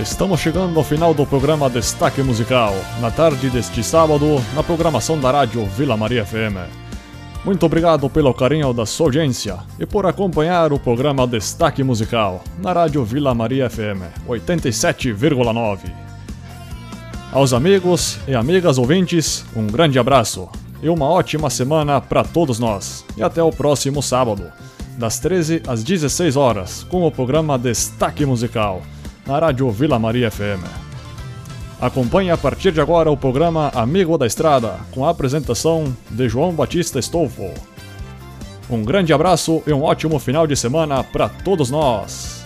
Estamos chegando ao final do programa Destaque Musical, na tarde deste sábado, na programação da rádio Vila Maria FM. Muito obrigado pelo carinho da sua audiência e por acompanhar o programa Destaque Musical, na rádio Vila Maria FM 87,9. Aos amigos e amigas ouvintes, um grande abraço e uma ótima semana para todos nós. E até o próximo sábado, das 13 às 16 horas, com o programa Destaque Musical, na rádio Vila Maria FM. Acompanhe a partir de agora o programa Amigo da Estrada, com a apresentação de João Batista Estolfo. Um grande abraço e um ótimo final de semana para todos nós.